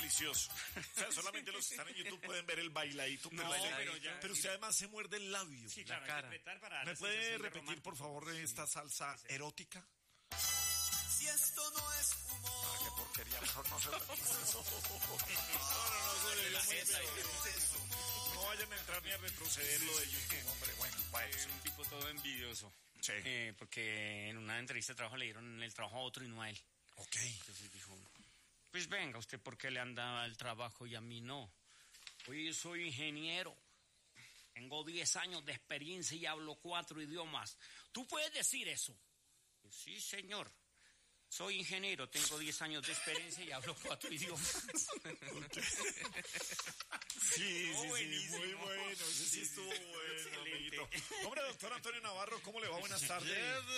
delicioso. O sea, solamente los que están en YouTube pueden ver el bailadito. No, pero usted además se muerde el labio. Sí, claro, cara. para ¿Me puede repetir, por favor, esta salsa erótica? Si esto no es humor. Qué porquería, mejor no se lo No vayan a entrar ni a retroceder lo de YouTube, hombre. Bueno, Es un tipo todo envidioso. Sí. Porque en una entrevista de trabajo le dieron el trabajo a otro y no a él. Ok. Entonces dijo, pues venga, ¿usted por qué le anda el trabajo y a mí no? Oye, yo soy ingeniero. Tengo 10 años de experiencia y hablo 4 idiomas. ¿Tú puedes decir eso? Sí, señor. Soy ingeniero, tengo 10 años de experiencia y hablo 4 idiomas. Sí, buenísimo. muy bueno. Ese sí estuvo bueno, amiguito. Hombre, doctor Antonio Navarro, ¿cómo le va? Buenas tardes.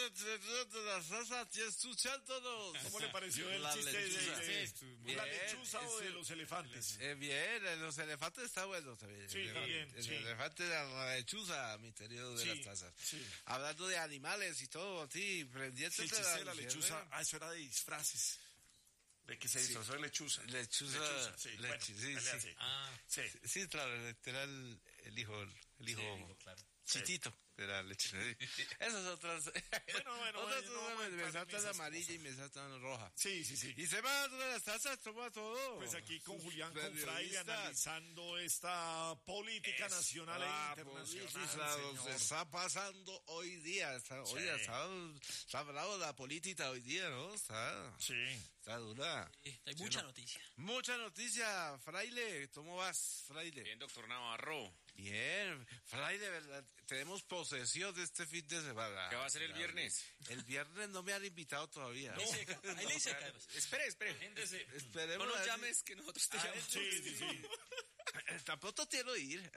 ¿Cómo le pareció el chiste de la lechuza o de los elefantes? Bien, los elefantes está bueno también. Sí, también. El elefante de la lechuza, misterio de las tazas. Sí. Hablando de animales y todo, así, pendientes Sí, el chiste de la lechuza. Ah, eso era de disfraces. De que se disfrazó de lechuza. Lechuza, sí. bueno, sí. Sí. Sí, claro, era el hijo Claro. chitito de la lechuza. Esas otras. Bueno, otras no, me saltan amarilla y me saltan roja. Sí. Y se va de las tazas, toma todo. Pues aquí con Julián Periodistas. Confraile analizando esta política nacional e internacional. Se está pasando hoy día. Está hablando de la política hoy día, ¿no? Está dura. Hay mucha noticia. Mucha noticia, Fraile. ¿Cómo vas, Fraile? Bien, doctor Navarro. Bien, Fraile, ¿verdad? Tenemos posesión de este fin de semana. ¿Qué va a hacer el viernes? El viernes no me han invitado todavía. Ahí le dice acá. Espere. Esperemos. No a nos ver llames que nosotros te llamamos. Sí. Tampoco quiero ir.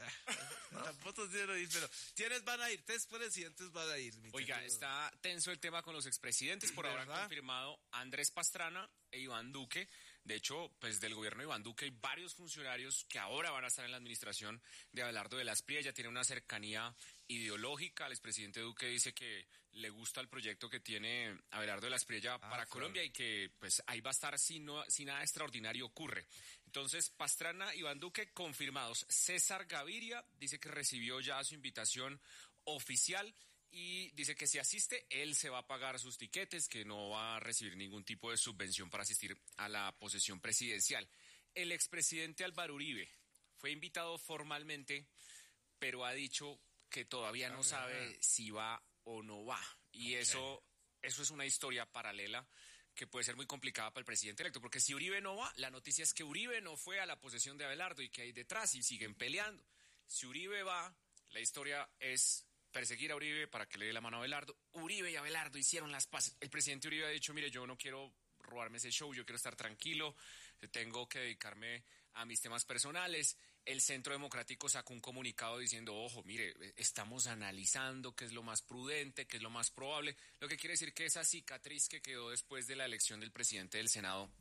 Pero ¿quiénes van a ir? 3 presidentes van a ir. Oiga, está tenso el tema con los expresidentes. Por ahora han ¿verdad? confirmado Andrés Pastrana e Iván Duque. De hecho, pues del gobierno de Iván Duque hay varios funcionarios que ahora van a estar en la administración de Abelardo de la Espriella. Ya tiene una cercanía ideológica. El expresidente Duque dice que le gusta el proyecto que tiene Abelardo de la Espriella para claro. Colombia y que pues ahí va a estar si nada extraordinario ocurre. Entonces, Pastrana, Iván Duque confirmados. César Gaviria dice que recibió ya su invitación oficial y dice que si asiste, él se va a pagar sus tiquetes, que no va a recibir ningún tipo de subvención para asistir a la posesión presidencial. El expresidente Álvaro Uribe fue invitado formalmente, pero ha dicho que todavía no sabe si va o no va. Y eso es una historia paralela que puede ser muy complicada para el presidente electo, porque si Uribe no va, la noticia es que Uribe no fue a la posesión de Abelardo y que hay detrás y siguen peleando. Si Uribe va, la historia es perseguir a Uribe para que le dé la mano a Abelardo. Uribe y Abelardo hicieron las paces. El presidente Uribe ha dicho, mire, yo no quiero robarme ese show, yo quiero estar tranquilo, tengo que dedicarme a mis temas personales. El Centro Democrático sacó un comunicado diciendo, ojo, mire, estamos analizando qué es lo más prudente, qué es lo más probable, lo que quiere decir que esa cicatriz que quedó después de la elección del presidente del Senado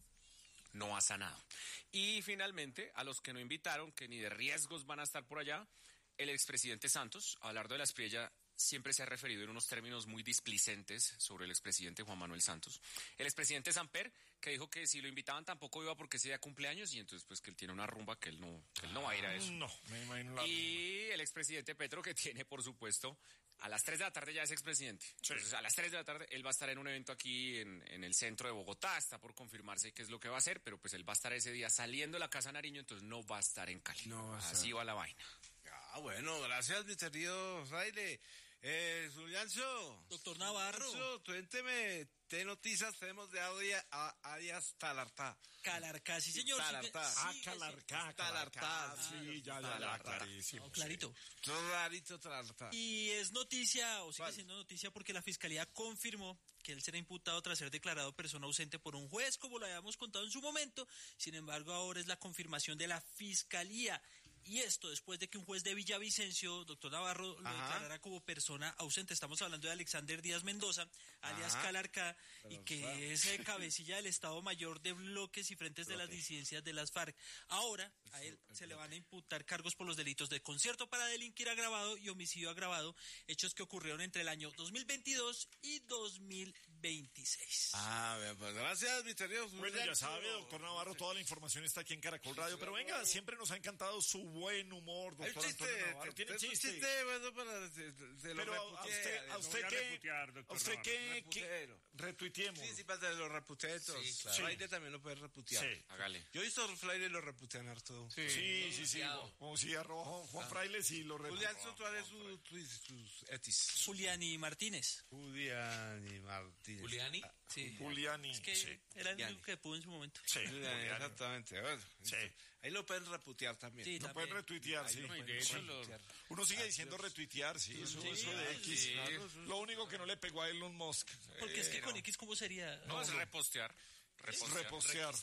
no ha sanado. Y finalmente, a los que no invitaron, que ni de riesgos van a estar por allá, el expresidente Santos, Abelardo de la Espriella, siempre se ha referido en unos términos muy displicentes sobre el expresidente Juan Manuel Santos. El expresidente Samper, que dijo que si lo invitaban tampoco iba porque ese día cumpleaños y entonces pues que él tiene una rumba que él no va a ir a eso. No, me imagino la Y el expresidente Petro, que tiene, por supuesto, a las 3 de la tarde ya es expresidente. Entonces, a las 3 de la tarde él va a estar en un evento aquí en el centro de Bogotá. Está por confirmarse qué es lo que va a hacer, pero pues él va a estar ese día saliendo de la Casa Nariño, entonces no va a estar en Cali. No va a estar. Así va la vaina. Ah, bueno, gracias, mi querido Fraile. Juliancho. Doctor Navarro. Juliancho, cuénteme, ¿qué noticias tenemos de Arias Talartá? Calarcá, sí, señor. Talartá. Calarcá. Sí, ya, clarísimo. Clarito. Clarito Talartá. Y es noticia, o sigue siendo noticia, porque la Fiscalía confirmó que él será imputado tras ser declarado persona ausente por un juez, como lo habíamos contado en su momento. Sin embargo, ahora es la confirmación de la Fiscalía. Y esto después de que un juez de Villavicencio, doctor Navarro, lo declarara como persona ausente. Estamos hablando de Alexander Díaz Mendoza, alias Calarcá, y que es cabecilla del Estado Mayor de bloques y frentes de las disidencias de las FARC. Ahora a él se le van a imputar cargos por los delitos de concierto para delinquir agravado y homicidio agravado, hechos que ocurrieron entre el año 2022 y 2026. Pues gracias, misterioso. Bueno, ya sabe, doctor Navarro, toda la información está aquí en Caracol Radio. Pero venga, siempre nos ha encantado su buen humor, doctor Antonio Navarro. ¿Tiene chiste? Bueno, pero a usted qué retuiteemos. Sí, para lo reputeé todos. Sí, claro. Fraile también lo puede reputear. Sí, hágale. Yo he visto Fraile lo reputean harto. Sí. Como si arroba Juan Fraile y lo reputean. Julián Sotuárez, sus etis. Juliani Martínez. ¿Juliani? Sí. Juliani. Es que era el único que pudo en su momento. Sí, exactamente. Bueno, sí. Ahí lo pueden reputear también. Sí, lo pueden retuitear, sí. De hecho, uno sigue diciendo retuitear, sí. Eso de X. Sí. Lo único que no le pegó a Elon Musk. Porque es que con X, ¿cómo sería? No, es repostear. Repostear.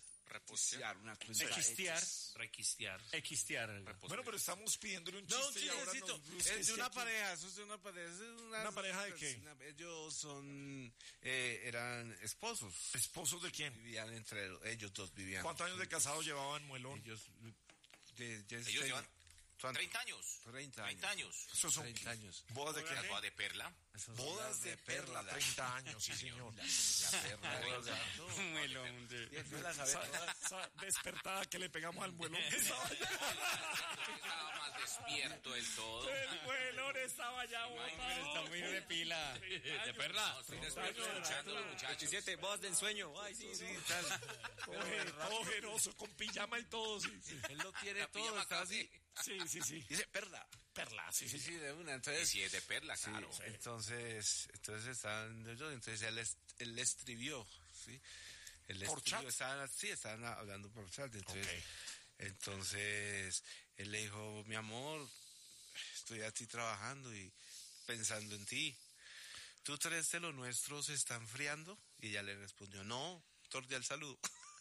Una cuenta. Requistear. Bueno, pero estamos pidiéndole un chiste. No, un chistecito. Es de una pareja. Eso es de una pareja. ¿Una pareja de qué? Ellos eran esposos. ¿Esposos de quién? Vivían entre ellos dos. Vivían. ¿Cuántos años de casado llevaban, Muelón? Ellos llevan 30 años. 30 años. Eso son 30 años. ¿Bodas de qué? Boda de perla. Bodas de perla, 30 años, sí, señor. La perla. Muelón. Esa despertada que le pegamos al muelón que estaba allá. Estaba más despierto del todo. El muelón estaba allá botado. Está muy de pila. De perla. Estoy despierto escuchando a los muchachos. 27, bodas de ensueño. Ay, sí. tal. Todo ojeroso, con pijama y todo, sí. Él lo tiene La todo, pijama está así. Sí. Dice perla. Perla, sí. Sí, de una. Y Entonces, si es de perla, claro. entonces estaban ellos, entonces él le escribió, ¿sí? ¿Por chat? Estaban hablando por chat. Entonces él le dijo, mi amor, estoy aquí trabajando y pensando en ti. ¿Tú crees que lo nuestro se está enfriando? Y ella le respondió, no, cordial saludo.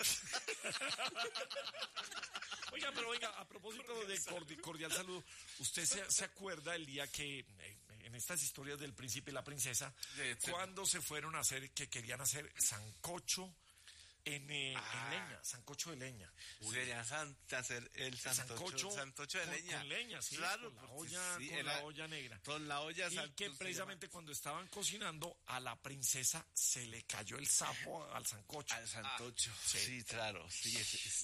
Oiga, a propósito de cordial saludo, ¿usted se acuerda el día que en estas historias del príncipe y la princesa, cuando se fueron a hacer, que querían hacer sancocho en leña, sancocho de leña? Querían hacer el sancocho de leña. Con leña, sí, claro, con la olla negra. Con la olla. Y que precisamente cuando estaban cocinando, a la princesa se le cayó el sapo al sancocho. Al sancocho, sí, claro. Sí,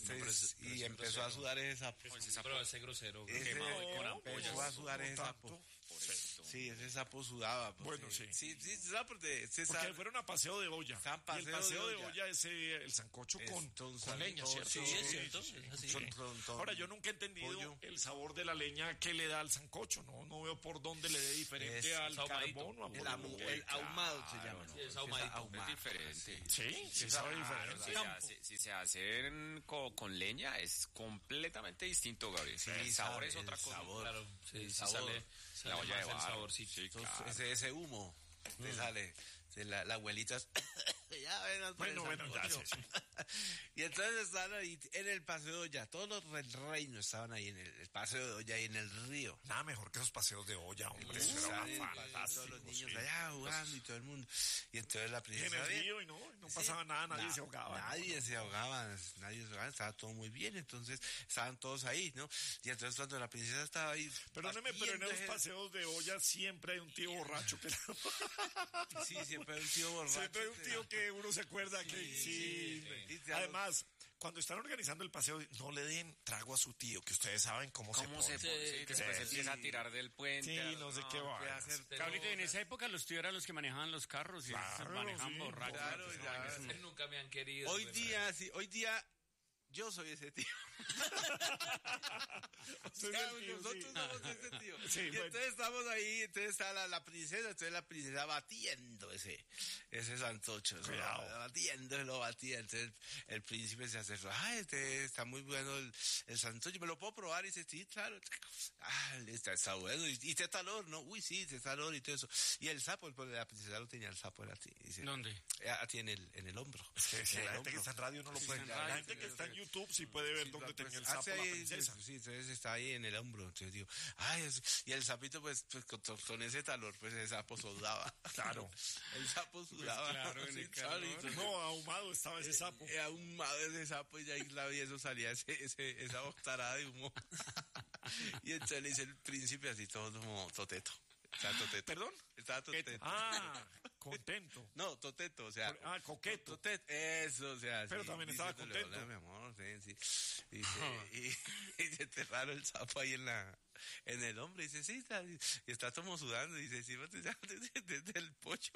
y empezó a sudar ese sapo. Pero ese grosero. Empezó a sudar ese sapo. Sí, ese sapo sudaba. Bueno, sí. Sí, porque fueron a paseo de olla. Y el paseo de olla es el sancocho con leña, ¿cierto? Sí, es cierto. Es así. Ahora, yo nunca he entendido el sabor de la leña que le da al sancocho. No veo por dónde le dé diferente al carbón o a el ahumado se llama. Sí, es ahumadito. Es diferente. Sí, sabe diferente. Si se hacen con leña, es completamente distinto, Gabriel. Sí, el sabor es otra cosa. Claro, sí, sale la olla de barro. Saborcito. Sí, claro. Ese humo te sale. La abuelita ya ven, bueno, ya sí. Y entonces estaban ahí en el paseo de olla, todos los del reino estaban ahí en el paseo de olla y en el río. Nada mejor que esos paseos de olla, hombre. Eso era fantástico. Todos los niños allá jugando y todo el mundo. Y entonces la princesa... En el río y no pasaba nada, nadie se ahogaba. Nadie se ahogaba, estaba todo muy bien, entonces estaban todos ahí, ¿no? Y entonces cuando la princesa estaba ahí... Perdóneme, pero en esos paseos de olla siempre hay un tío borracho que... Sí, siempre hay un tío borracho. Siempre hay un tío que uno se acuerda que sí. Además, cuando están organizando el paseo, no le den trago a su tío, que ustedes saben cómo se pone. Que después empieza a tirar del puente. Sí, no sé qué va a hacer. Cabrito, en esa época los tíos eran los que manejaban los carros y manejaban borrachos. Claro, nunca me han querido. Hoy día yo soy ese tío. Nosotros somos ese tío. Sí, y entonces estamos ahí, entonces está la princesa, entonces la princesa batiendo ese sancocho. Lo batía. Entonces el príncipe se acercó, está muy bueno el sancocho, ¿me lo puedo probar? Y dice, sí, claro. Está bueno. ¿Y te calor? No, uy, sí, te calor y todo eso. Y el sapo, la princesa lo tenía el sapo. Dice, ¿dónde? Aquí en el hombro. Es que la gente que está en radio no lo puede. La gente que está en YouTube sí puede ver dónde tenía el sapo la princesa. Sí, entonces está ahí en el hombro. Entonces digo, y el sapito, pues con ese calor, pues el sapo sudaba. Claro. El sapo sudaba. Claro, en el calor. No, ahumado estaba ese sapo. Ahumado ese sapo y ahí y eso salía esa botarada de humo. Y entonces le dice el príncipe así todo como toteto. Estaba toteto. ¿Perdón? Estaba toteto. Contento. No, toteto, o sea. Coqueto. Toteto, eso, o sea. Pero sí, también estaba contento. Hola, mi amor, sí. Dice, y se enterraron el sapo ahí en el hombro. Dice, sí, y está como sudando. Dice, sí, desde el pocho.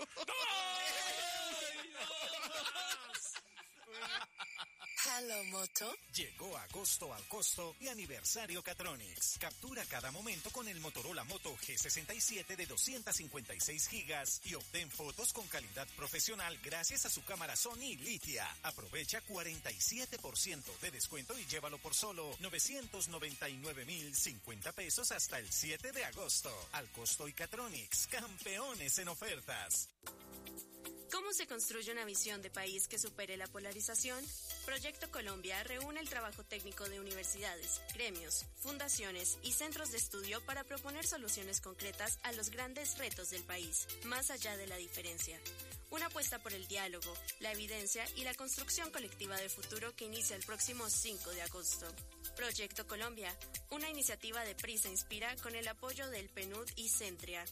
Hello, Moto. Llegó agosto al costo y aniversario Catronics. Captura cada momento con el Motorola Moto G67 de 256 gigas y obtén fotos con calidad profesional gracias a su cámara Sony Litia. Aprovecha 47% de descuento y llévalo por solo 999,050 pesos hasta el 7 de agosto. Al costo y Catronics, campeones en ofertas. ¿Cómo se construye una visión de país que supere la polarización? Proyecto Colombia reúne el trabajo técnico de universidades, gremios, fundaciones y centros de estudio para proponer soluciones concretas a los grandes retos del país, más allá de la diferencia. Una apuesta por el diálogo, la evidencia y la construcción colectiva de futuro que inicia el próximo 5 de agosto. Proyecto Colombia, una iniciativa de Prisa Inspira con el apoyo del PNUD y Centria.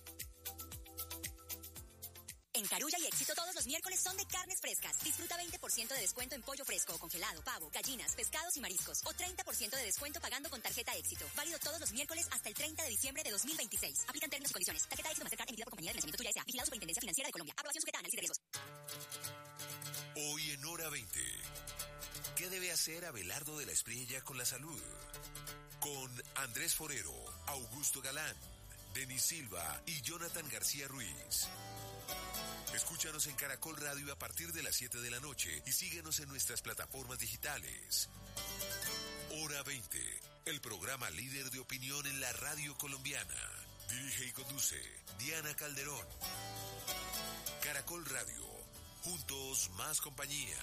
En Carulla y Éxito todos los miércoles son de carnes frescas. Disfruta 20% de descuento en pollo fresco, congelado, pavo, gallinas, pescados y mariscos. O 30% de descuento pagando con tarjeta Éxito. Válido todos los miércoles hasta el 30 de diciembre de 2026. Aplican términos y condiciones. Tarjeta Éxito Mastercard emitida por Compañía de Financiamiento Tuya S.A. Vigilado Superintendencia Financiera de Colombia. Aprobación sujeta a análisis de riesgos. Hoy en Hora 20. ¿Qué debe hacer Abelardo de la Espriella con la salud? Con Andrés Forero, Augusto Galán, Denis Silva y Jonathan García Ruiz. Escúchanos en Caracol Radio a partir de las 7 de la noche y síguenos en nuestras plataformas digitales. Hora 20, el programa líder de opinión en la radio colombiana. Dirige y conduce Diana Calderón. Caracol Radio, juntos más compañía.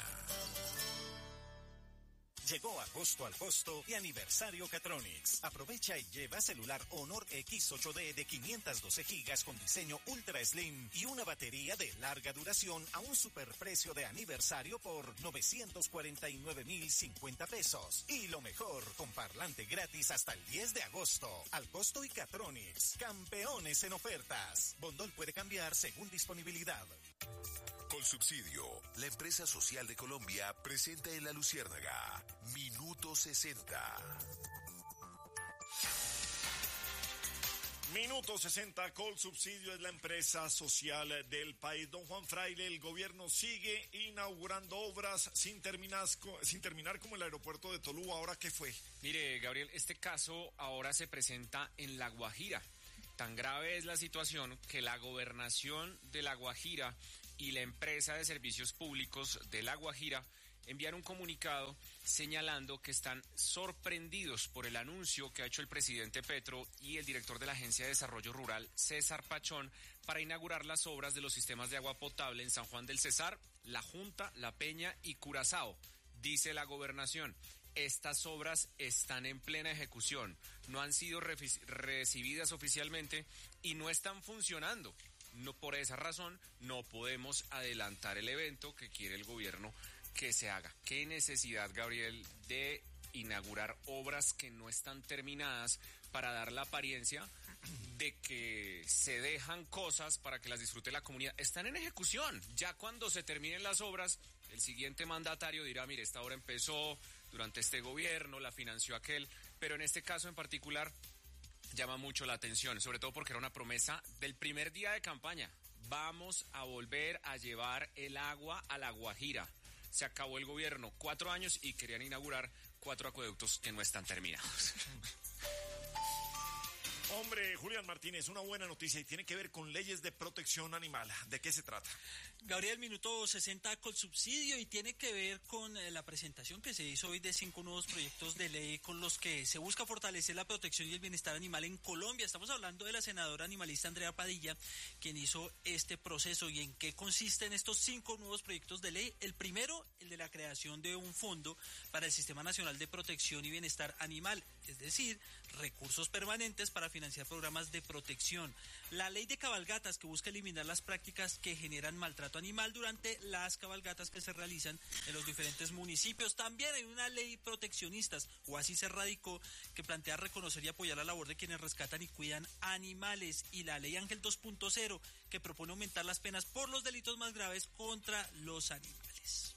Llegó agosto al costo y aniversario Catronics. Aprovecha y lleva celular Honor X8D de 512 gigas con diseño Ultra Slim y una batería de larga duración a un superprecio de aniversario por 949,050 pesos. Y lo mejor, con parlante gratis hasta el 10 de agosto. Al costo y Catronics, campeones en ofertas. Bondol puede cambiar según disponibilidad. Colsubsidio, la empresa social de Colombia, presenta en La Luciérnaga Minuto 60. Minuto 60, Colsubsidio es la empresa social del país. Don Juan Fraile, el gobierno sigue inaugurando obras sin terminar como el aeropuerto de Tolú. ¿Ahora qué fue? Mire, Gabriel, este caso ahora se presenta en La Guajira. Tan grave es la situación que la gobernación de La Guajira y la empresa de servicios públicos de La Guajira enviaron un comunicado señalando que están sorprendidos por el anuncio que ha hecho el presidente Petro y el director de la Agencia de Desarrollo Rural, César Pachón, para inaugurar las obras de los sistemas de agua potable en San Juan del Cesar, La Junta, La Peña y Curazao. Dice la gobernación: estas obras están en plena ejecución, no han sido recibidas oficialmente y no están funcionando. No, por esa razón no podemos adelantar el evento que quiere el gobierno que se haga. ¿Qué necesidad, Gabriel, de inaugurar obras que no están terminadas para dar la apariencia de que se dejan cosas para que las disfrute la comunidad? Están en ejecución. Ya cuando se terminen las obras, el siguiente mandatario dirá: mire, esta obra empezó durante este gobierno, la financió aquel, pero en este caso en particular llama mucho la atención, sobre todo porque era una promesa del primer día de campaña. Vamos a volver a llevar el agua a La Guajira. Se acabó el gobierno, 4 años, y querían inaugurar 4 acueductos que no están terminados. Hombre, Julián Martínez, una buena noticia y tiene que ver con leyes de protección animal. ¿De qué se trata? Gabriel, minuto 60 con subsidio y tiene que ver con la presentación que se hizo hoy de 5 nuevos proyectos de ley con los que se busca fortalecer la protección y el bienestar animal en Colombia. Estamos hablando de la senadora animalista Andrea Padilla, quien hizo este proceso. ¿Y en qué consisten estos 5 nuevos proyectos de ley? El primero, el de la creación de un fondo para el Sistema Nacional de Protección y Bienestar Animal, es decir, recursos permanentes para financiar programas de protección. La ley de cabalgatas, que busca eliminar las prácticas que generan maltrato animal durante las cabalgatas que se realizan en los diferentes municipios. También hay una ley proteccionistas, o así se radicó, que plantea reconocer y apoyar la labor de quienes rescatan y cuidan animales. Y la ley Ángel 2.0, que propone aumentar las penas por los delitos más graves contra los animales.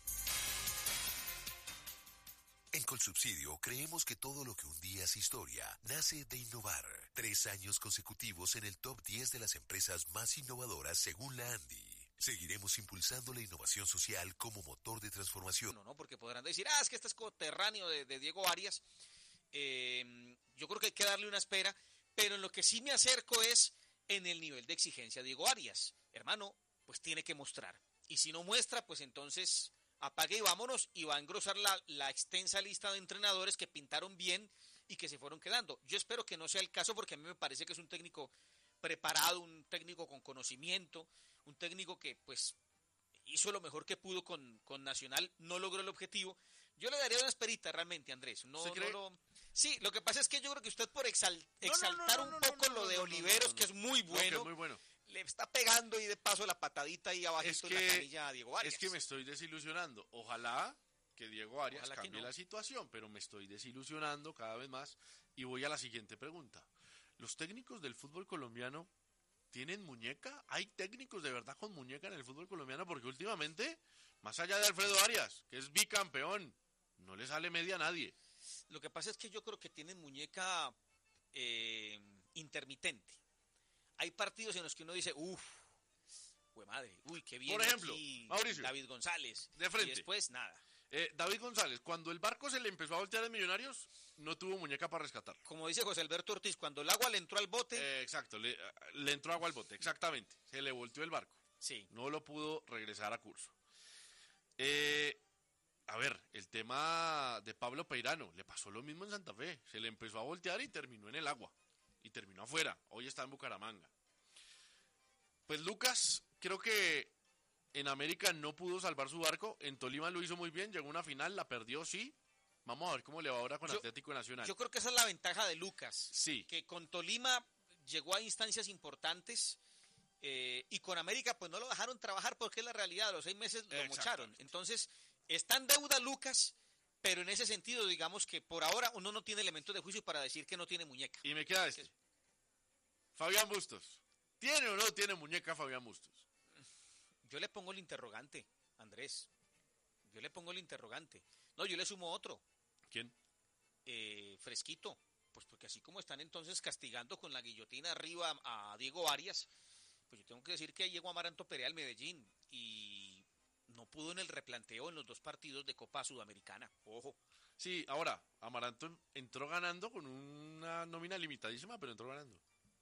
En Colsubsidio creemos que todo lo que un día es historia nace de innovar. 3 años consecutivos en el top 10 de las empresas más innovadoras según la ANDI. Seguiremos impulsando la innovación social como motor de transformación. No, porque podrán decir, es que este es coterráneo de Diego Arias. Yo creo que hay que darle una espera, pero en lo que sí me acerco es en el nivel de exigencia de Diego Arias. Hermano, pues tiene que mostrar. Y si no muestra, pues entonces apague y vámonos, y va a engrosar la extensa lista de entrenadores que pintaron bien y que se fueron quedando. Yo espero que no sea el caso, porque a mí me parece que es un técnico preparado, un técnico con conocimiento, un técnico que pues hizo lo mejor que pudo con Nacional, no logró el objetivo. Yo le daría una esperita realmente, Andrés. Sí, lo que pasa es que yo creo que usted por exaltar un poco lo de Oliveros, que es muy bueno, le está pegando y de paso la patadita ahí abajo en la canilla a Diego Arias. Es que me estoy desilusionando. Ojalá que Diego Arias cambie la situación, pero me estoy desilusionando cada vez más. Y voy a la siguiente pregunta. ¿Los técnicos del fútbol colombiano tienen muñeca? ¿Hay técnicos de verdad con muñeca en el fútbol colombiano? Porque últimamente, más allá de Alfredo Arias, que es bicampeón, no le sale media a nadie. Lo que pasa es que yo creo que tienen muñeca intermitente. Hay partidos en los que uno dice, madre, qué bien. Por ejemplo, Mauricio, David González. De frente. Y después, nada. David González, cuando el barco se le empezó a voltear en Millonarios, no tuvo muñeca para rescatar. Como dice José Alberto Ortiz, cuando el agua le entró al bote. Exacto, le entró agua al bote, exactamente. Se le volteó el barco. Sí. No lo pudo regresar a curso. A ver, el tema de Pablo Peirano, le pasó lo mismo en Santa Fe. Se le empezó a voltear y terminó en el agua. Y terminó afuera. Hoy está en Bucaramanga. Pues Lucas, creo que en América no pudo salvar su barco. En Tolima lo hizo muy bien. Llegó a una final, la perdió, sí. Vamos a ver cómo le va ahora con Atlético Nacional. Yo creo que esa es la ventaja de Lucas. Sí. Que con Tolima llegó a instancias importantes. Y con América pues no lo dejaron trabajar, porque es la realidad. A los 6 meses lo mocharon. Entonces, está en deuda Lucas. Pero en ese sentido, digamos que por ahora uno no tiene elementos de juicio para decir que no tiene muñeca. Y me queda Fabián Bustos. ¿Tiene o no tiene muñeca Fabián Bustos? Yo le pongo el interrogante, Andrés. Yo le pongo el interrogante. No, yo le sumo otro. ¿Quién? Fresquito. Pues porque así como están entonces castigando con la guillotina arriba a Diego Arias, pues yo tengo que decir que llegó Amaranto Perea al Medellín y no pudo en el replanteo en los 2 partidos de Copa Sudamericana. Ojo. Sí, ahora, Amaranto entró ganando con una nómina limitadísima, pero entró ganando.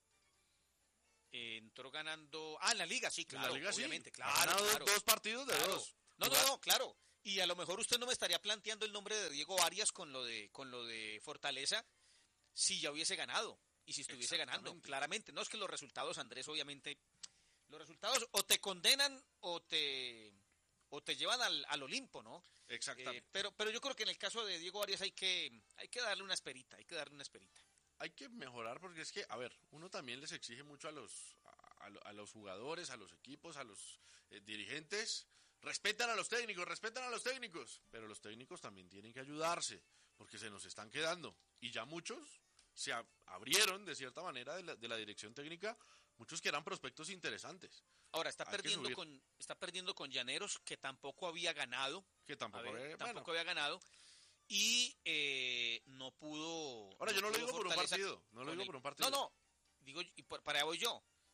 Entró ganando... en la Liga, sí, claro, en la Liga, obviamente. Sí. Claro, ha ganado claro, 2 partidos de claro. 2. No, claro. Y a lo mejor usted no me estaría planteando el nombre de Diego Arias con lo de Fortaleza si ya hubiese ganado y si estuviese ganando, claramente. No es que los resultados, Andrés, obviamente, los resultados o te condenan o te llevan al Olimpo, ¿no? Exactamente. Pero yo creo que en el caso de Diego Arias hay que darle una esperita, Hay que mejorar, porque es que, a ver, uno también les exige mucho a los jugadores, a los equipos, a los dirigentes. Respetan a los técnicos, pero los técnicos también tienen que ayudarse, porque se nos están quedando. Y ya muchos se abrieron, de cierta manera, de la dirección técnica, muchos que eran prospectos interesantes. Ahora, está perdiendo con Llaneros, que tampoco había ganado. Tampoco había ganado. Y no pudo... Ahora, yo no lo digo por un partido. No, digo, y para allá voy yo.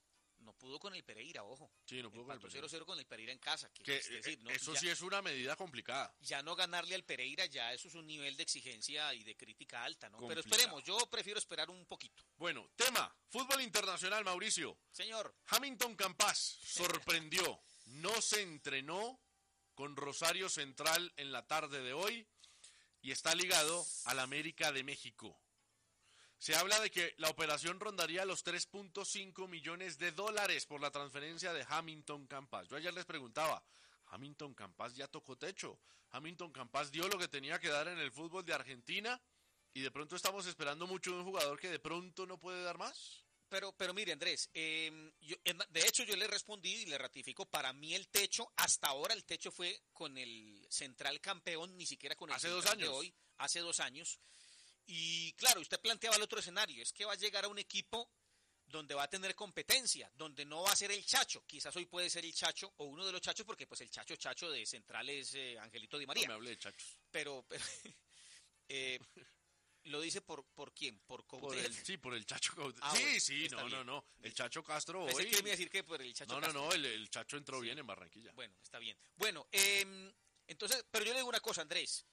no pudo con el Pereira, ojo. Sí, no pudo con el Pereira. 0-0 con el Pereira en casa. Es decir, no, eso ya, sí es una medida complicada. Ya no ganarle al Pereira, ya eso es un nivel de exigencia y de crítica alta, ¿no? Complicado. Pero esperemos, yo prefiero esperar un poquito. Bueno, tema, fútbol internacional, Mauricio. Señor. Hamilton Campas sorprendió, no se entrenó con Rosario Central en la tarde de hoy y está ligado al América de México. Se habla de que la operación rondaría los $3.5 millones por la transferencia de Hamilton Campas. Yo ayer les preguntaba, ¿Hamilton Campas ya tocó techo? ¿Hamilton Campas dio lo que tenía que dar en el fútbol de Argentina? ¿Y de pronto estamos esperando mucho de un jugador que de pronto no puede dar más? Pero mire, Andrés, de hecho yo le respondí y le ratifico, para mí el techo, hasta ahora el techo fue con el Central campeón, ni siquiera con el hace Central 2 años. De hoy, hace 2 años. Y claro, usted planteaba el otro escenario, es que va a llegar a un equipo donde va a tener competencia, donde no va a ser el Chacho, quizás hoy puede ser el Chacho o uno de los Chachos, porque pues el Chacho de Central es Angelito Di María. No me hable de Chachos. Pero ¿lo dice por quién? ¿Por Coudet? Sí, por el Chacho Coudet. Sí, no. El Chacho Castro hoy... Pensé que me iba a decir que por el Chacho Castro. No, el Chacho entró bien en Barranquilla. Bueno, está bien. Bueno, entonces, pero yo le digo una cosa, Andrés.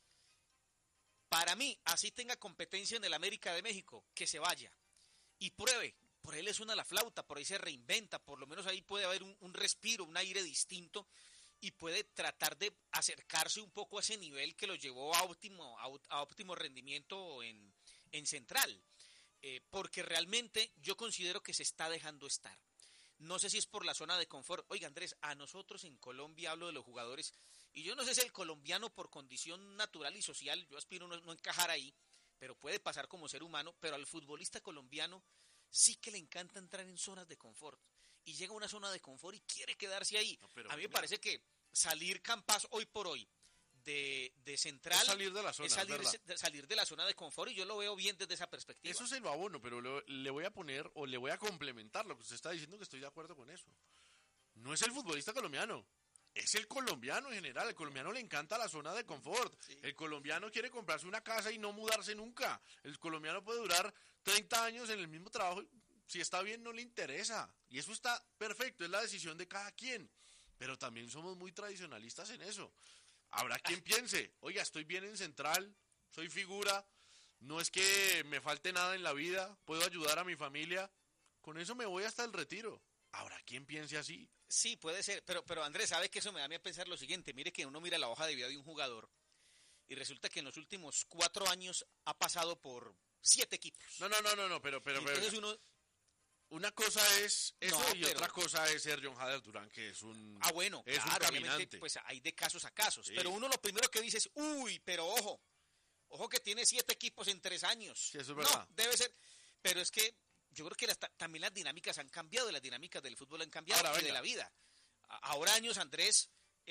Para mí, así tenga competencia en el América de México, que se vaya y pruebe. Por ahí le suena la flauta, por ahí se reinventa, por lo menos ahí puede haber un respiro, un aire distinto y puede tratar de acercarse un poco a ese nivel que lo llevó a óptimo rendimiento en Central. Porque realmente yo considero que se está dejando estar. No sé si es por la zona de confort. Oiga, Andrés, a nosotros en Colombia, hablo de los jugadores, y yo no sé si el colombiano por condición natural y social, yo aspiro no encajar ahí, pero puede pasar como ser humano, pero al futbolista colombiano sí que le encanta entrar en zonas de confort. Y llega a una zona de confort y quiere quedarse ahí. No, a mí me parece que salir Campas hoy por hoy de Central es salir de la zona, es salir de la zona de confort, y yo lo veo bien desde esa perspectiva. Eso se lo abono, pero le voy a poner o le voy a complementar lo que usted está diciendo, que estoy de acuerdo con eso. No es el futbolista colombiano, es el colombiano en general. El colombiano le encanta la zona de confort. Sí. El colombiano quiere comprarse una casa y no mudarse nunca. El colombiano puede durar 30 años en el mismo trabajo. Si está bien, no le interesa. Y eso está perfecto, es la decisión de cada quien. Pero también somos muy tradicionalistas en eso. Habrá quien piense, oiga, estoy bien en Central, soy figura, no es que me falte nada en la vida, puedo ayudar a mi familia, con eso me voy hasta el retiro. Habrá quien piense así. Sí, puede ser, pero Andrés, ¿sabe que eso me da a mí a pensar lo siguiente? Mire que uno mira la hoja de vida de un jugador y resulta que en los últimos 4 años ha pasado por 7 equipos. No, pero entonces uno... Una cosa es eso otra cosa es ser John Hader Durán, que es un bueno, es claro, un caminante. Pues hay de casos a casos, sí. Pero uno lo primero que dice es, pero ojo que tiene 7 equipos en 3 años. Sí, eso es verdad. No, debe ser, pero es que yo creo que también las dinámicas han cambiado, las dinámicas del fútbol han cambiado. Ahora, y de la vida. Ahora años, Andrés,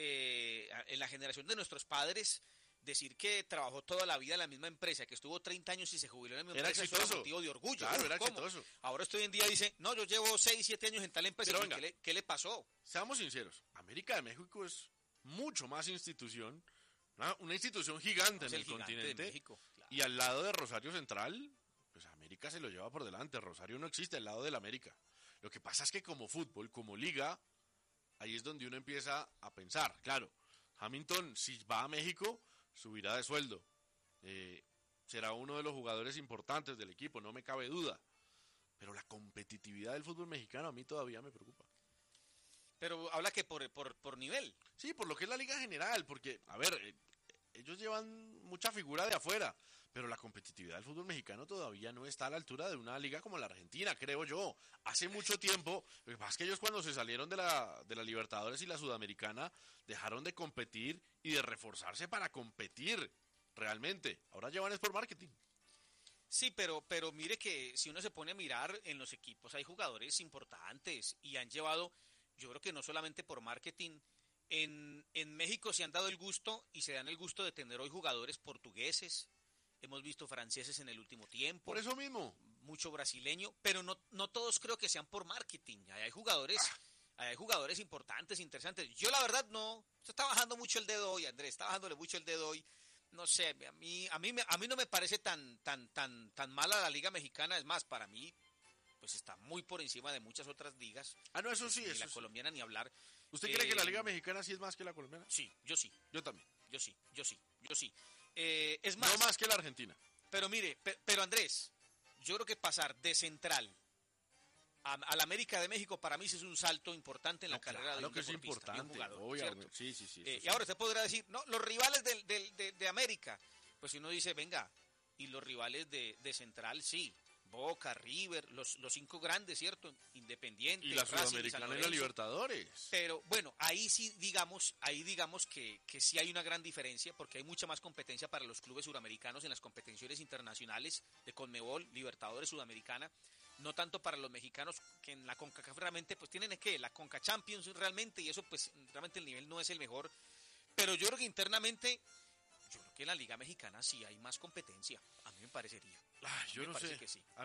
en la generación de nuestros padres, decir que trabajó toda la vida en la misma empresa, que estuvo 30 años y se jubiló en la misma empresa, eso era motivo de orgullo. Claro, era exitoso. Ahora usted hoy en día dice, no, yo llevo 6, 7 años en tal empresa. Pero venga, ¿Qué le pasó? Seamos sinceros, América de México es mucho más institución, una institución gigante en el continente, México, claro. Y al lado de Rosario Central, pues América se lo lleva por delante. Rosario no existe al lado del América. Lo que pasa es que como fútbol, como liga, ahí es donde uno empieza a pensar. Claro, Hamilton, si va a México, subirá de sueldo, será uno de los jugadores importantes del equipo, no me cabe duda, pero la competitividad del fútbol mexicano a mí todavía me preocupa. Pero habla que por nivel. Sí, por lo que es la liga general, porque, a ver, ellos llevan mucha figura de afuera, pero la competitividad del fútbol mexicano todavía no está a la altura de una liga como la Argentina, creo yo. Hace mucho tiempo, lo que pasa es que ellos cuando se salieron de la Libertadores y la Sudamericana, dejaron de competir y de reforzarse para competir realmente. Ahora llevan es por marketing. Sí, pero mire que si uno se pone a mirar en los equipos, hay jugadores importantes y han llevado, yo creo que no solamente por marketing. En México se han dado el gusto y se dan el gusto de tener hoy jugadores portugueses. Hemos visto franceses en el último tiempo. Por eso mismo. Mucho brasileño, pero no todos creo que sean por marketing. Hay jugadores importantes, interesantes. Yo la verdad no, se está bajando mucho el dedo hoy, Andrés, está bajándole mucho el dedo hoy. No sé, a mí no me parece tan mala la Liga Mexicana. Es más, para mí pues está muy por encima de muchas otras ligas. Ah, no, eso sí. Ni la colombiana ni hablar. ¿Usted cree que la Liga Mexicana sí es más que la colombiana? Sí, yo sí. Yo también. Yo sí. Es más. No más que la Argentina. Pero mire, pero Andrés, yo creo que pasar de Central a la América de México para mí sí es un salto importante en la carrera de un deportista, es importante, de un jugador, obviamente. ¿cierto? Sí. Y ahora usted podrá decir, no, los rivales de América, pues si uno dice, venga, y los rivales de Central, sí, Boca, River, los 5 grandes, ¿cierto? Independiente, y la Racing, Sudamericana San y la Libertadores. Pero bueno, ahí digamos que sí hay una gran diferencia, porque hay mucha más competencia para los clubes suramericanos en las competiciones internacionales de Conmebol, Libertadores, Sudamericana, no tanto para los mexicanos, que en la CONCACAF realmente pues tienen la CONCA Champions realmente, y eso pues realmente el nivel no es el mejor, pero yo creo que internamente, yo creo que en la Liga Mexicana sí hay más competencia, a mí me parecería. Yo no sé, que sí. a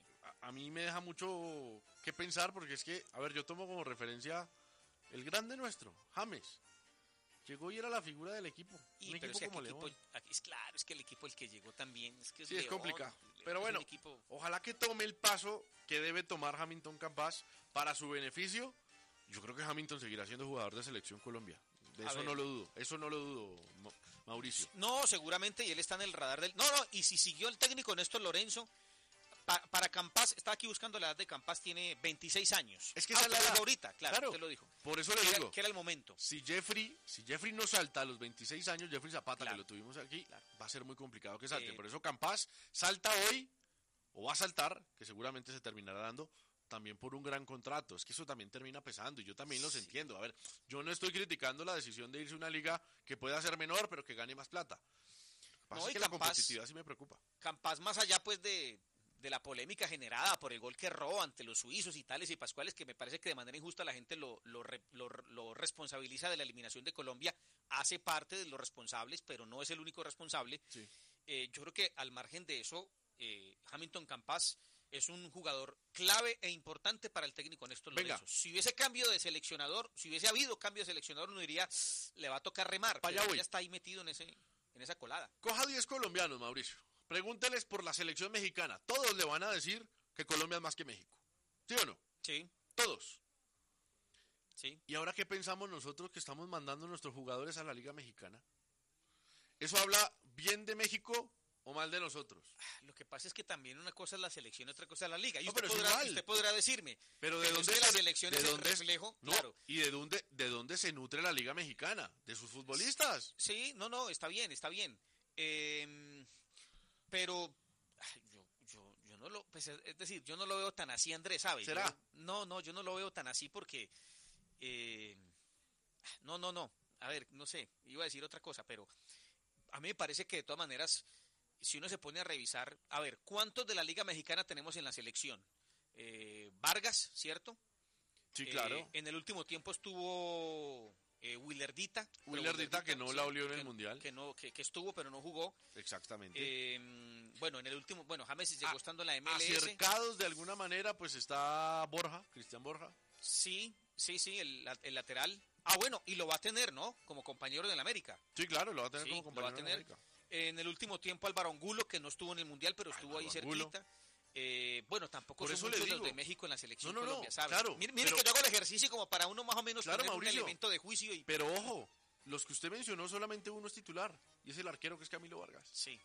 mí me deja mucho que pensar, porque es que, a ver, yo tomo como referencia el grande nuestro, James. Llegó y era la figura del equipo. Un equipo como León. Claro, es que el equipo el que llegó también es que es sí, León, es complicado. León pero bueno, equipo... ojalá que tome el paso que debe tomar Hamilton Campas para su beneficio. Yo creo que Hamilton seguirá siendo jugador de Selección Colombia. Eso no lo dudo, Mauricio. No, seguramente, y él está en el radar del... No, y si siguió el técnico Néstor Lorenzo, para Campas, estaba aquí buscando la edad de Campas, tiene 26 años. Es que esa es la edad. Ahorita, claro, usted lo dijo. Por eso le digo. Que era el momento. Si Jeffrey no salta a los 26 años, Jeffrey Zapata, que lo tuvimos aquí, va a ser muy complicado que salte. Por eso Campas salta hoy, o va a saltar, que seguramente se terminará dando, también por un gran contrato. Es que eso también termina pesando, y yo también los entiendo. A ver, yo no estoy criticando la decisión de irse a una liga que pueda ser menor, pero que gane más plata. Lo que pasa es que la competitividad sí me preocupa. Campas, más allá pues de la polémica generada por el gol que erró ante los suizos y tales y pascuales, que me parece que de manera injusta la gente lo responsabiliza de la eliminación de Colombia, hace parte de los responsables, pero no es el único responsable. Sí. Yo creo que al margen de eso, Hamilton Campas es un jugador clave e importante para el técnico Néstor Lorenzo. Si hubiese cambio de seleccionador, si hubiese habido cambio de seleccionador, uno diría, le va a tocar remar, pero ya está ahí metido en esa colada. Coja 10 colombianos, Mauricio. Pregúnteles por la selección mexicana. Todos le van a decir que Colombia es más que México. ¿Sí o no? Sí. Todos. Sí. ¿Y ahora qué pensamos nosotros que estamos mandando a nuestros jugadores a la Liga Mexicana? ¿Eso habla bien de México o mal de nosotros? Lo que pasa es que también una cosa es la selección y otra cosa es la liga. Y no, usted podrá decirme, pero ¿de dónde es que la selección es el reflejo? No, claro. ¿Y de dónde se nutre la Liga Mexicana? ¿De sus futbolistas? Sí, no, está bien. Pero yo no lo, pues, es decir, yo no lo veo tan así, Andrés, ¿sabe? ¿Será? Yo no lo veo tan así porque, no, a ver, no sé, iba a decir otra cosa, pero a mí me parece que de todas maneras, si uno se pone a revisar, a ver, ¿cuántos de la Liga Mexicana tenemos en la selección? Vargas, ¿cierto? Sí, claro. En el último tiempo estuvo... Willardita, que no la olió en el Mundial. Que estuvo, pero no jugó. Exactamente. En el último, James llegó estando en la MLS. Acercados de alguna manera, pues está Cristian Borja. Sí, el lateral. Y lo va a tener, ¿no? Como compañero del América. Sí, claro, lo va a tener como compañero del América. En el último tiempo Álvaro Angulo, que no estuvo en el Mundial, pero estuvo ahí cerquita. Tampoco por son muchos los de México en la selección Colombia, ¿sabes? Claro, mire que yo hago el ejercicio como para uno más o menos tener Mauricio, un elemento de juicio. Pero ojo, los que usted mencionó solamente uno es titular, y es el arquero que es Camilo Vargas. Sí.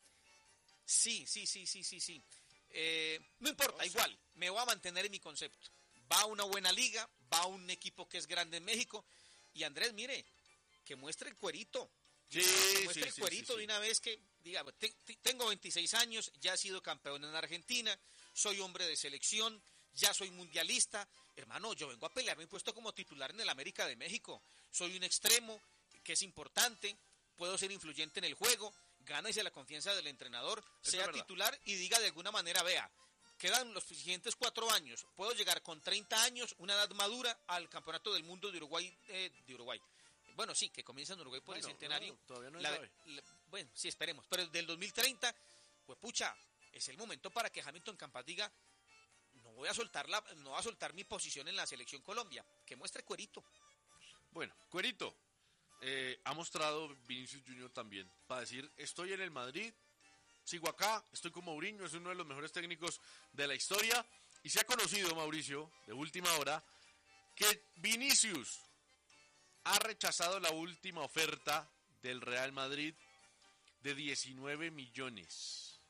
No importa, igual, me voy a mantener en mi concepto. Va a una buena liga, va a un equipo que es grande en México, y Andrés, mire, que muestre el cuerito. El cuerito de una vez que diga, tengo 26 años, ya he sido campeón en Argentina, soy hombre de selección, ya soy mundialista. Hermano, yo vengo a pelear mi puesto como titular en el América de México. Soy un extremo que es importante, puedo ser influyente en el juego, gánese la confianza del entrenador, sea titular y diga de alguna manera, vea, quedan los siguientes 4 años, puedo llegar con 30 años, una edad madura, al Campeonato del Mundo de Uruguay. Bueno, sí, que comienza en Uruguay por el centenario. Todavía no bueno, sí, esperemos. Pero del 2030, pues pucha, es el momento para que Hamilton Campas diga, no voy a soltar mi posición en la selección Colombia. Que muestre cuerito. Bueno, cuerito. Ha mostrado Vinicius Junior también. Para decir, estoy en el Madrid, sigo acá, estoy con Mourinho, es uno de los mejores técnicos de la historia. Y se ha conocido, Mauricio, de última hora, que Vinicius ha rechazado la última oferta del Real Madrid de 19 millones.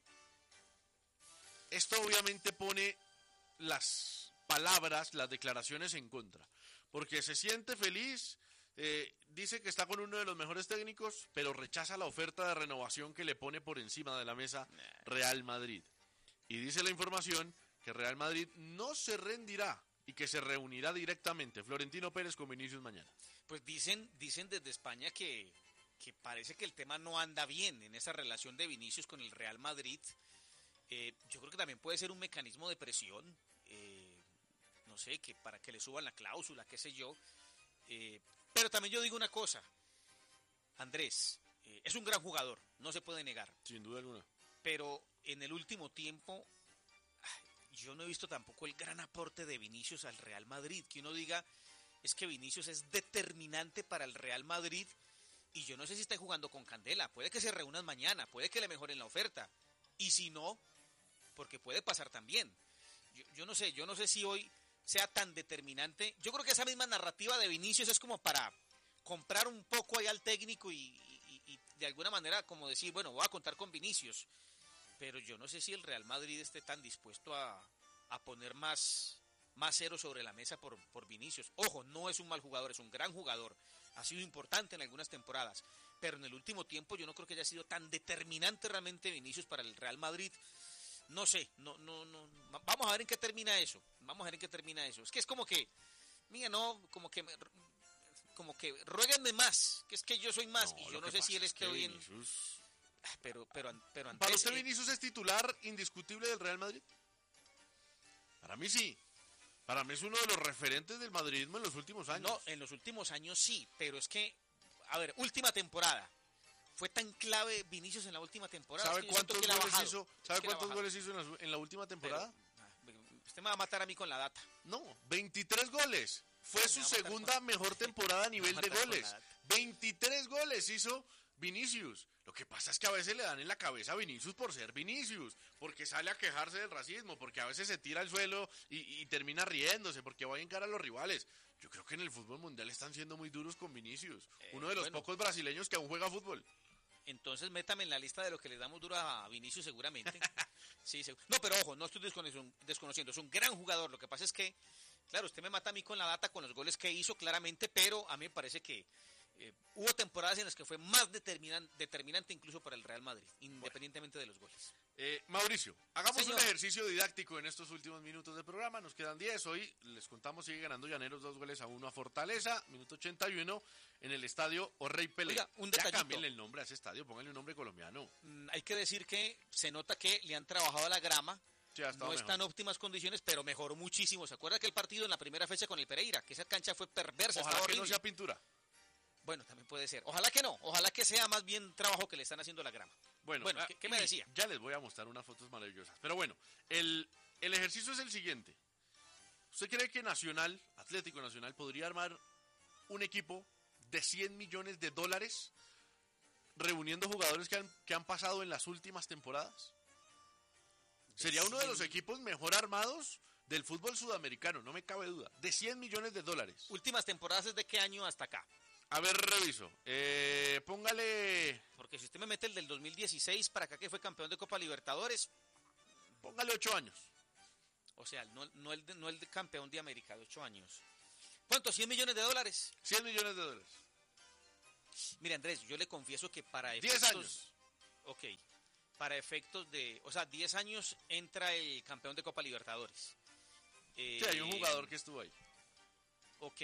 Esto obviamente pone las palabras, las declaraciones en contra, porque se siente feliz, dice que está con uno de los mejores técnicos, pero rechaza la oferta de renovación que le pone por encima de la mesa Real Madrid. Y dice la información que Real Madrid no se rendirá y que se reunirá directamente Florentino Pérez con Vinicius mañana. Pues dicen desde España que parece que el tema no anda bien en esa relación de Vinicius con el Real Madrid. Yo creo que también puede ser un mecanismo de presión, no sé, que para que le suban la cláusula, qué sé yo. Pero también yo digo una cosa, Andrés, es un gran jugador, no se puede negar. Sin duda alguna. Pero en el último tiempo, yo no he visto tampoco el gran aporte de Vinicius al Real Madrid, que uno diga, es que Vinicius es determinante para el Real Madrid, y yo no sé si está jugando con candela, puede que se reúnan mañana, puede que le mejoren la oferta, y si no, porque puede pasar también. Yo no sé si hoy sea tan determinante. Yo creo que esa misma narrativa de Vinicius es como para comprar un poco ahí al técnico y de alguna manera como decir, bueno, voy a contar con Vinicius, pero yo no sé si el Real Madrid esté tan dispuesto a poner más cero sobre la mesa por Vinicius. Ojo, no es un mal jugador, es un gran jugador, ha sido importante en algunas temporadas, pero en el último tiempo yo no creo que haya sido tan determinante realmente Vinicius para el Real Madrid. No sé, no, vamos a ver en qué termina eso, es que es como que, mira, no, como que ruéguenme más, que es que yo soy más, y yo no sé si él esté bien. Vinicius... Pero Andrés, ¿Para usted Vinicius es titular indiscutible del Real Madrid? Para mí sí. Para mí es uno de los referentes del madridismo en los últimos años. No, en los últimos años sí, pero es que, a ver, última temporada. ¿Fue tan clave Vinicius en la última temporada? ¿Sabe cuántos goles hizo en la última temporada? Usted me va a matar a mí con la data. No, 23 goles. Fue su segunda mejor temporada a nivel de goles. 23 goles hizo Vinicius. Lo que pasa es que a veces le dan en la cabeza a Vinicius por ser Vinicius, porque sale a quejarse del racismo, porque a veces se tira al suelo y termina riéndose, porque va a encarar a los rivales. Yo creo que en el fútbol mundial están siendo muy duros con Vinicius, uno de los pocos brasileños que aún juega fútbol. Entonces métame en la lista de los que le damos duro a Vinicius seguramente. Sí, no, pero ojo, no estoy desconociendo, es un gran jugador. Lo que pasa es que, claro, usted me mata a mí con la data, con los goles que hizo claramente, pero a mí me parece que hubo temporadas en las que fue más determinante incluso para el Real Madrid, independientemente de los goles. Mauricio, hagamos un ejercicio didáctico en estos últimos minutos del programa, nos quedan 10, hoy les contamos, sigue ganando Llaneros 2-1 a Fortaleza, minuto 81, en el estadio O'Reilly Pelé. Oiga, un detallito. Ya cámbienle el nombre a ese estadio, pónganle un nombre colombiano. Hay que decir que se nota que le han trabajado a la grama, no está en óptimas condiciones, pero mejoró muchísimo. ¿Se acuerda que el partido en la primera fecha con el Pereira, que esa cancha fue perversa? Ojalá que no sea pintura. Bueno, también puede ser. Ojalá que no. Ojalá que sea más bien trabajo que le están haciendo a la grama. Bueno, ¿qué me decía? Ya les voy a mostrar unas fotos maravillosas. Pero bueno, el ejercicio es el siguiente. ¿Usted cree que Atlético Nacional, podría armar un equipo de $100 millones reuniendo jugadores que han pasado en las últimas temporadas? Sería uno de los equipos mejor armados del fútbol sudamericano, no me cabe duda. De $100 millones. ¿Últimas temporadas es de qué año hasta acá? A ver, reviso. Póngale... Porque si usted me mete el del 2016 para acá, que fue campeón de Copa Libertadores... Póngale 8 años. O sea, no el de campeón de América, de 8 años. ¿Cuánto? ¿$100 millones? $100 millones. Mire, Andrés, yo le confieso que para efectos... 10 años. Ok. Para efectos de... O sea, 10 años entra el campeón de Copa Libertadores. Sí, hay un jugador que estuvo ahí. Ok.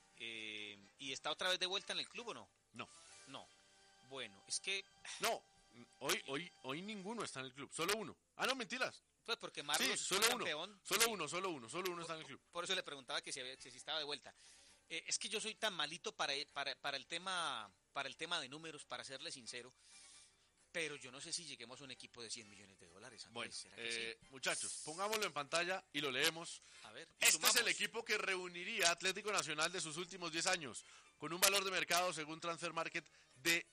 ¿Y está otra vez de vuelta en el club o no? No. Bueno, es que... No, hoy ninguno está en el club, solo uno. Ah, no, mentiras. Pues porque Marlos es campeón. Solo uno está en el club. Por eso le preguntaba que si estaba de vuelta. Es que yo soy tan malito para el tema de números, para serle sincero. Pero yo no sé si lleguemos a un equipo de $100 millones. Andrés. Bueno, ¿será que sí? Muchachos, pongámoslo en pantalla y lo leemos. A ver, este es el equipo que reuniría Atlético Nacional de sus últimos 10 años, con un valor de mercado, según Transfer Market, de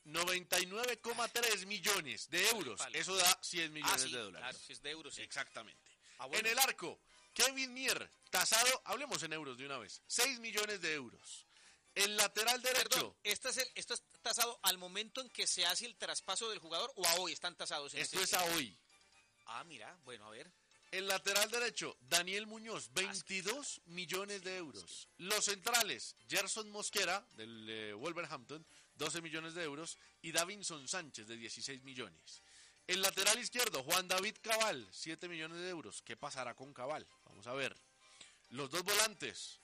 99,3 millones de euros. Eso da $100 millones. Claro, si es de euros, sí. Exactamente. Bueno. En el arco, Kevin Mier, tasado, hablemos en euros de una vez, 6 millones de euros. El lateral derecho. Perdón, ¿esto es tasado al momento en que se hace el traspaso del jugador o a hoy están tasados? Esto es a hoy. Ah, mira, bueno, a ver. El lateral derecho, Daniel Muñoz, 22 millones de euros. Los centrales, Gerson Mosquera, del Wolverhampton, 12 millones de euros. Y Davinson Sánchez, de 16 millones. El lateral izquierdo, Juan David Cabal, 7 millones de euros. ¿Qué pasará con Cabal? Vamos a ver. Los dos volantes,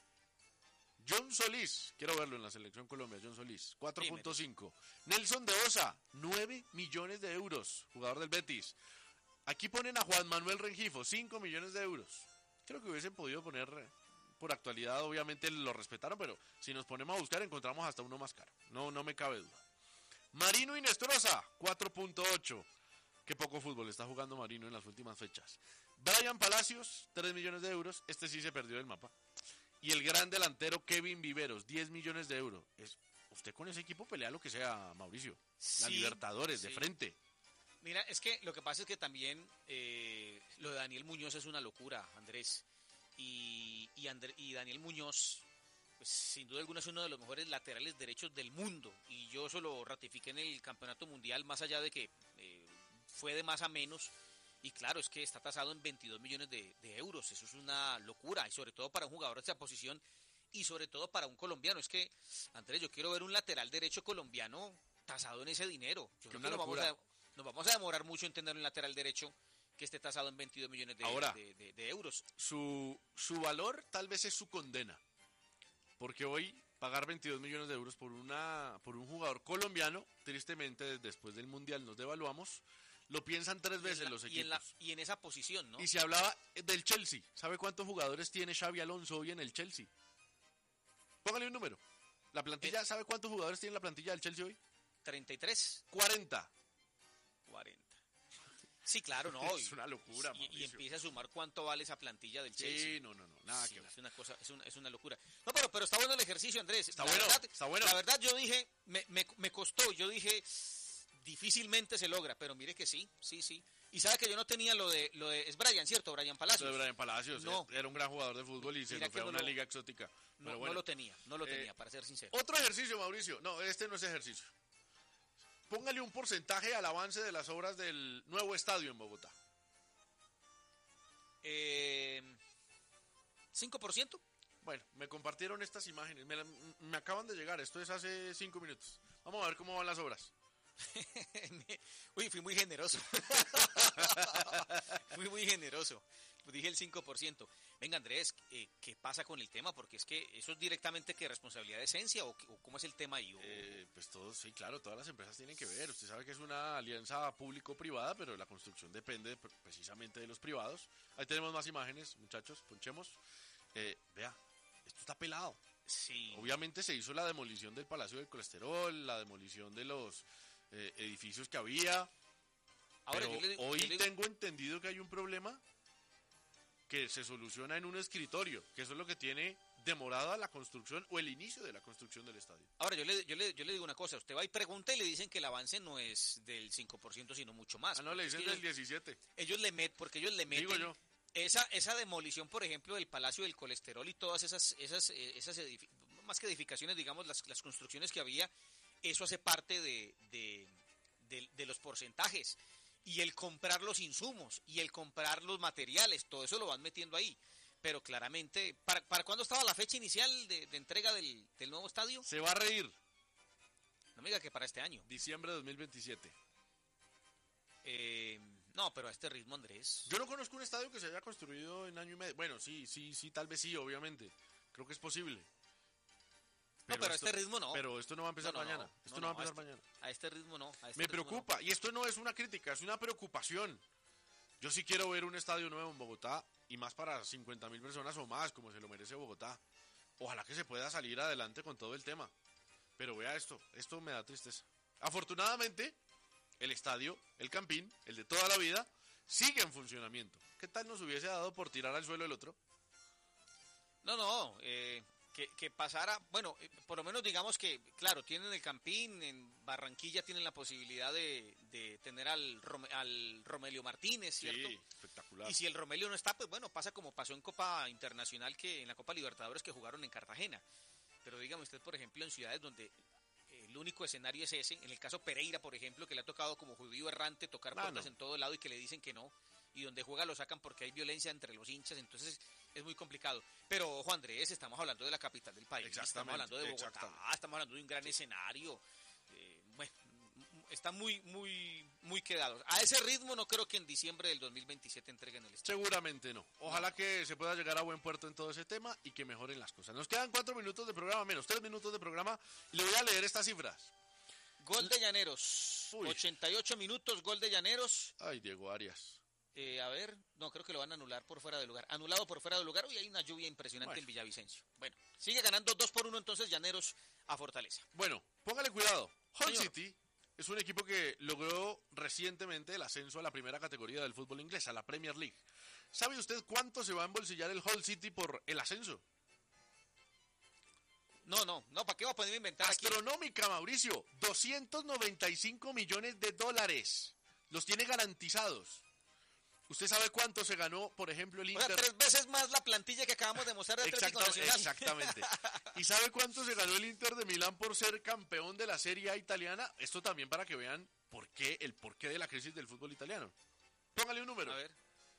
John Solís, quiero verlo en la selección Colombia, John Solís, 4.5. Nelson de Osa, 9 millones de euros, jugador del Betis. Aquí ponen a Juan Manuel Rengifo, 5 millones de euros. Creo que hubiesen podido poner, por actualidad, obviamente lo respetaron, pero si nos ponemos a buscar encontramos hasta uno más caro. No me cabe duda. Marino Inestrosa, 4.8. Qué poco fútbol está jugando Marino en las últimas fechas. Brian Palacios, 3 millones de euros. Este sí se perdió del mapa. Y el gran delantero Kevin Viveros, 10 millones de euros. Usted con ese equipo pelea lo que sea, Mauricio. Sí, la Libertadores, de frente. Mira, es que lo que pasa es que también lo de Daniel Muñoz es una locura, Andrés. Y Daniel Muñoz, pues sin duda alguna es uno de los mejores laterales derechos del mundo. Y yo eso lo ratifiqué en el Campeonato Mundial, más allá de que fue de más a menos. Y claro, es que está tasado en 22 millones de euros. Eso es una locura. Y sobre todo para un jugador de esa posición y sobre todo para un colombiano. Es que, Andrés, yo quiero ver un lateral derecho colombiano tasado en ese dinero. Yo creo que nos vamos a demorar mucho en tener un lateral derecho que esté tasado en 22 millones de euros. Su valor tal vez es su condena. Porque hoy pagar 22 millones de euros por un jugador colombiano, tristemente después del Mundial nos devaluamos, lo piensan 3 veces los equipos. Y en esa posición, ¿no? Y se hablaba del Chelsea. ¿Sabe cuántos jugadores tiene Xabi Alonso hoy en el Chelsea? Póngale un número. La plantilla, ¿sabe cuántos jugadores tiene la plantilla del Chelsea hoy? 33. 40. Sí, claro, no. Es una locura, y empieza a sumar cuánto vale esa plantilla del Chelsea. Sí, no, nada que ver. Es una cosa, es una locura. No, pero está bueno el ejercicio, Andrés. Está bueno. La verdad yo dije, me costó, yo dije, difícilmente se logra, pero mire que sí. Y sabe que yo no tenía lo de es Brian, ¿cierto? Brian Palacios. Lo de Brian Palacios, no. Era un gran jugador de fútbol y se nos fue a una liga exótica. No lo tenía, para ser sincero. Otro ejercicio, Mauricio. No, este no es ejercicio. Póngale un porcentaje al avance de las obras del nuevo estadio en Bogotá. 5%. Bueno, me compartieron estas imágenes. Me acaban de llegar. Esto es hace 5 minutos. Vamos a ver cómo van las obras. Uy, fui muy generoso. muy generoso. Dije el 5%. Venga, Andrés, ¿qué pasa con el tema? Porque es que eso es directamente que responsabilidad de Esencia o cómo es el tema ahí. Pues todos, sí, claro, todas las empresas tienen que ver. Usted sabe que es una alianza público-privada, pero la construcción depende precisamente de los privados. Ahí tenemos más imágenes, muchachos, ponchemos. Vea, esto está pelado. Sí. Obviamente se hizo la demolición del Palacio del Colesterol, la demolición de los edificios que había. Ahora, pero hoy tengo entendido que hay un problema que se soluciona en un escritorio, que eso es lo que tiene demorada la construcción o el inicio de la construcción del estadio. Ahora, yo le digo una cosa, usted va y pregunta y le dicen que el avance no es del 5%, sino mucho más. Ah, no, le dicen del 17%. Ellos le meten Digo yo. Esa demolición, por ejemplo, del Palacio del Colesterol y todas esas más que edificaciones, digamos, las construcciones que había, eso hace parte de los porcentajes. Y el comprar los insumos y el comprar los materiales, todo eso lo van metiendo ahí. Pero claramente, ¿para cuándo estaba la fecha inicial de entrega del nuevo estadio? Se va a reír. No me diga que para este año. Diciembre de 2027. No, pero a este ritmo, Andrés. Yo no conozco un estadio que se haya construido en año y medio. Bueno, sí, tal vez sí, obviamente. Creo que es posible. Pero a este ritmo no. Pero esto no va a empezar mañana. Esto no va a empezar mañana. A este ritmo no. Me preocupa. Y esto no es una crítica, es una preocupación. Yo sí quiero ver un estadio nuevo en Bogotá, y más para 50.000 personas o más, como se lo merece Bogotá. Ojalá que se pueda salir adelante con todo el tema. Pero vea esto me da tristeza. Afortunadamente, el estadio, el Campín, el de toda la vida, sigue en funcionamiento. ¿Qué tal nos hubiese dado por tirar al suelo el otro? No, que pasara, bueno, por lo menos digamos que, claro, tienen el Campín, en Barranquilla tienen la posibilidad de tener al Romelio Martínez, ¿cierto? Sí, espectacular. Y si el Romelio no está, pues bueno, pasa como pasó en Copa Internacional, que en la Copa Libertadores que jugaron en Cartagena. Pero dígame usted, por ejemplo, en ciudades donde el único escenario es ese, en el caso Pereira, por ejemplo, que le ha tocado como judío errante tocar puertas en todo lado y que le dicen que no, y donde juega lo sacan porque hay violencia entre los hinchas, entonces es muy complicado. Pero, Juan Andrés, estamos hablando de la capital del país, estamos hablando de Bogotá, estamos hablando de un gran escenario. Bueno, están muy quedados. A ese ritmo no creo que en diciembre del 2027 entreguen el estadio. Seguramente no. Ojalá que se pueda llegar a buen puerto en todo ese tema y que mejoren las cosas. Nos quedan 4 minutos de programa, menos 3 minutos de programa, y le voy a leer estas cifras. Gol de Llaneros, 88 minutos, gol de Llaneros. Ay, Diego Arias. A ver, no, creo que lo van a anular por fuera de lugar. Anulado por fuera de lugar. Uy, hay una lluvia impresionante en Villavicencio. Bueno, sigue ganando 2-1 entonces Llaneros a Fortaleza. Bueno, póngale cuidado. Hull City es un equipo que logró recientemente el ascenso a la primera categoría del fútbol inglés, a la Premier League. ¿Sabe usted cuánto se va a embolsillar el Hull City por el ascenso? No, ¿para qué va a poder inventar Astronómica, aquí? Mauricio, 295 millones de dólares. Los tiene garantizados. ¿Usted sabe cuánto se ganó, por ejemplo, el Inter? O sea, 3 veces más la plantilla que acabamos de mostrar del Atlético Nacional. Exactamente. ¿Y sabe cuánto se ganó el Inter de Milán por ser campeón de la Serie A italiana? Esto también para que vean el porqué de la crisis del fútbol italiano. Póngale un número. A ver.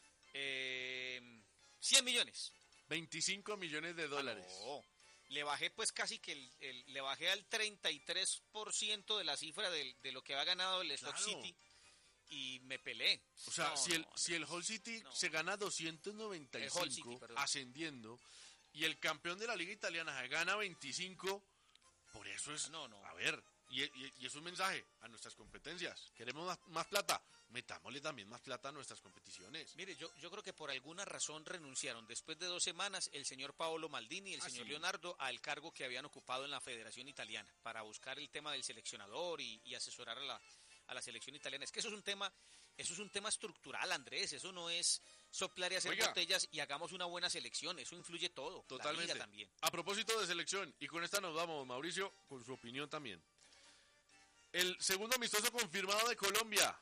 100 millones. 25 millones de dólares. No. Le bajé pues casi que le bajé al 33% de la cifra de lo que ha ganado el Stoke City. Y me peleé. O sea, si el Hull City se gana 295 ascendiendo y el campeón de la Liga Italiana se gana 25, por eso es... A ver, y es un mensaje a nuestras competencias. Queremos más plata, metámosle también más plata a nuestras competiciones. Mire, yo creo que por alguna razón renunciaron después de 2 semanas el señor Paolo Maldini y el señor Leonardo al cargo que habían ocupado en la Federación Italiana para buscar el tema del seleccionador y asesorar a la selección italiana. Es que eso es un tema estructural, Andrés. Eso no es soplar y hacer botellas y hagamos una buena selección. Eso influye todo. Totalmente. La liga también. A propósito de selección, y con esta nos vamos, Mauricio, con su opinión también. El segundo amistoso confirmado de Colombia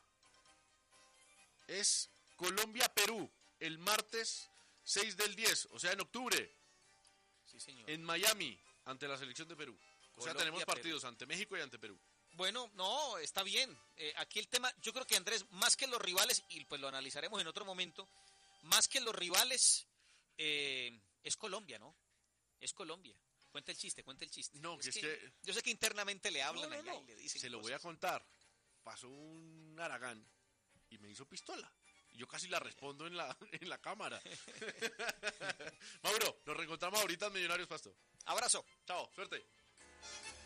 es Colombia-Perú, el martes 6 del 10, o sea, en octubre. Sí, señor. En Miami, ante la selección de Perú. O sea, tenemos partidos ante México y ante Perú. Bueno, no, está bien. Aquí el tema, yo creo que Andrés, más que los rivales, y pues lo analizaremos en otro momento, más que los rivales, es Colombia, ¿no? Es Colombia. Cuenta el chiste. No, es que yo sé que internamente le hablan allá y le dicen se lo voy a contar. Pasó un Aragán y me hizo pistola. Yo casi la respondo en la cámara. Mauro, nos reencontramos ahorita en Millonarios Pasto. Abrazo. Chao, suerte.